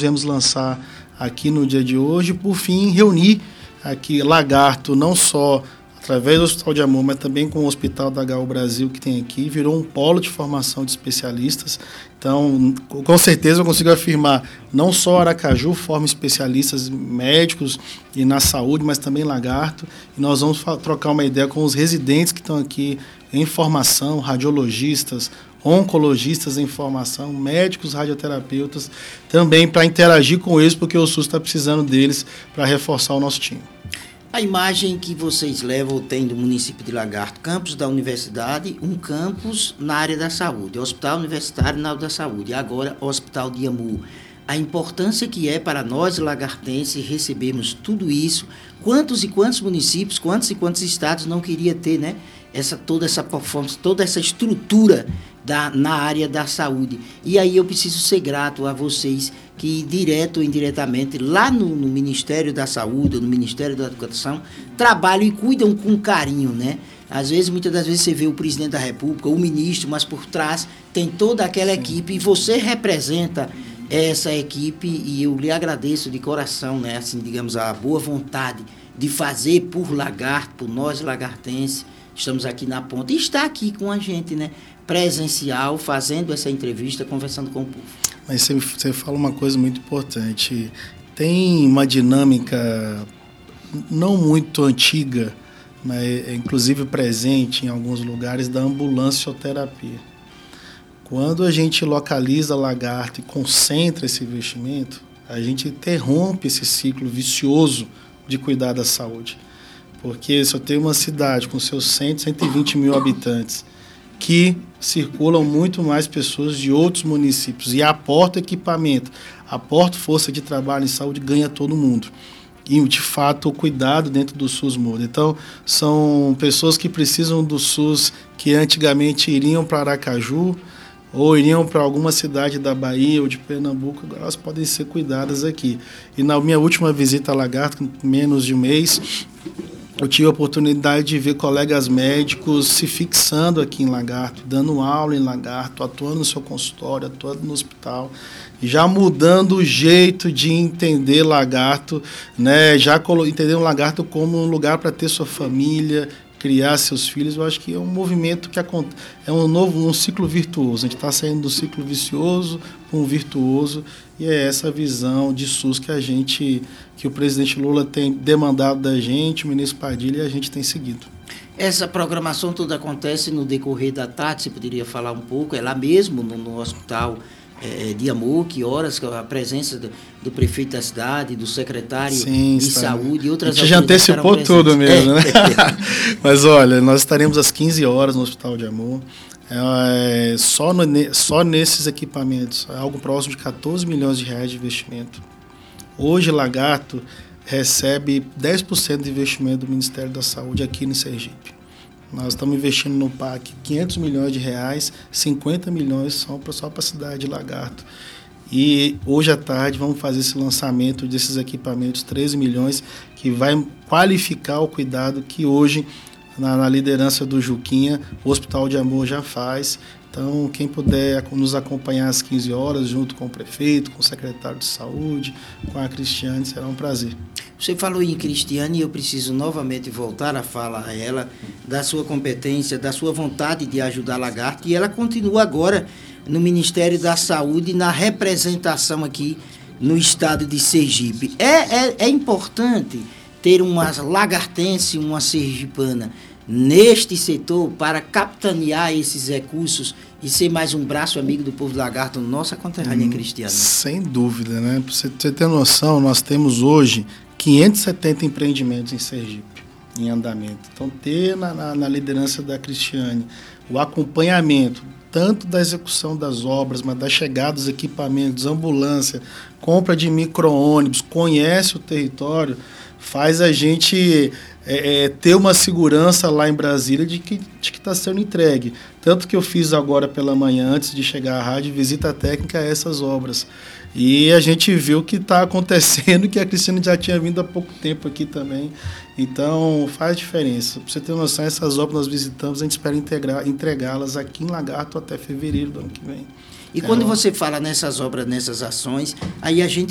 viemos lançar aqui no dia de hoje, por fim, reunir aqui Lagarto, não só através do Hospital de Amor, mas também com o Hospital da HU Brasil que tem aqui, virou um polo de formação de especialistas. Então, com certeza eu consigo afirmar, não só Aracaju forma especialistas médicos e na saúde, mas também Lagarto. E nós vamos trocar uma ideia com os residentes que estão aqui em formação, radiologistas, oncologistas em formação, médicos, radioterapeutas, também para interagir com eles, porque o SUS está precisando deles para reforçar o nosso time. A imagem que vocês levam tem do município de Lagarto, campus da universidade, um campus na área da saúde, hospital universitário na área da saúde, agora Hospital de Amor. A importância que é para nós lagartenses recebermos tudo isso, quantos e quantos municípios, quantos e quantos estados não queria ter, né? Toda essa performance, toda essa estrutura na área da saúde. E aí eu preciso ser grato a vocês que, direto ou indiretamente, lá no Ministério da Saúde, no Ministério da Educação, trabalham e cuidam com carinho, né? Às vezes, muitas das vezes, você vê o presidente da República, o ministro, mas por trás tem toda aquela equipe e você representa essa equipe e eu lhe agradeço de coração, né? Assim, digamos, a boa vontade de fazer por Lagarto, por nós lagartenses. Estamos aqui na ponta e está aqui com a gente, né? Presencial, fazendo essa entrevista, conversando com o povo. Mas você fala uma coisa muito importante. Tem uma dinâmica não muito antiga, mas inclusive presente em alguns lugares, da ambulancioterapia. Quando a gente localiza Lagarto e concentra esse investimento, a gente interrompe esse ciclo vicioso de cuidar da saúde. Porque se eu tenho uma cidade com seus 120 mil habitantes, que circulam muito mais pessoas de outros municípios e aporta equipamento, aporta força de trabalho em saúde, ganha todo mundo. E, de fato, o cuidado dentro do SUS muda. Então, são pessoas que precisam do SUS que antigamente iriam para Aracaju ou iriam para alguma cidade da Bahia ou de Pernambuco, agora elas podem ser cuidadas aqui. E na minha última visita a Lagarto, menos de um mês, eu tive a oportunidade de ver colegas médicos se fixando aqui em Lagarto, dando aula em Lagarto, atuando no seu consultório, atuando no hospital, já mudando o jeito de entender Lagarto, né? Já entendendo Lagarto como um lugar para ter sua família, criar seus filhos. Eu acho que é um movimento que é um ciclo virtuoso. A gente está saindo do ciclo vicioso para um virtuoso, e é essa visão de SUS que o presidente Lula tem demandado da gente, o ministro Padilha, e a gente tem seguido. Essa programação toda acontece no decorrer da tarde, você poderia falar um pouco, é lá mesmo no Hospital de Amor, que horas, a presença do prefeito da cidade, do secretário de Saúde e outras autoridades. A gente já antecipou tudo mesmo, né? Mas olha, nós estaremos às 15 horas no Hospital de Amor. Só nesses equipamentos, é algo próximo de 14 milhões de reais de investimento. Hoje, Lagarto recebe 10% de investimento do Ministério da Saúde aqui no Sergipe. Nós estamos investindo no PAC 500 milhões de reais, 50 milhões só para a cidade de Lagarto. E hoje à tarde vamos fazer esse lançamento desses equipamentos, 13 milhões, que vai qualificar o cuidado que hoje, na liderança do Juquinha, o Hospital de Amor já faz. Então, quem puder nos acompanhar às 15 horas, junto com o prefeito, com o secretário de saúde, com a Cristiane, será um prazer. Você falou em Cristiane e eu preciso novamente voltar a falar a ela da sua competência, da sua vontade de ajudar Lagarto, e ela continua agora no Ministério da Saúde, na representação aqui no estado de Sergipe. É importante ter uma lagartense, uma sergipana neste setor para capitanear esses recursos e ser mais um braço amigo do povo do Lagarto, nossa conterrânea Cristiane. Sem dúvida, né? Para você ter noção, nós temos hoje 570 empreendimentos em Sergipe, em andamento. Então, ter na liderança da Cristiane o acompanhamento, tanto da execução das obras, mas da chegada dos equipamentos, ambulância, compra de micro-ônibus, conhece o território, faz a gente ter uma segurança lá em Brasília de que está sendo entregue. Tanto que eu fiz agora pela manhã, antes de chegar à rádio, visita técnica a essas obras. E a gente viu que está acontecendo, que a Cristina já tinha vindo há pouco tempo aqui também. Então, faz diferença. Para você ter noção, essas obras nós visitamos, a gente espera entregá-las aqui em Lagarto até fevereiro do ano que vem. E quando você fala nessas obras, nessas ações, aí a gente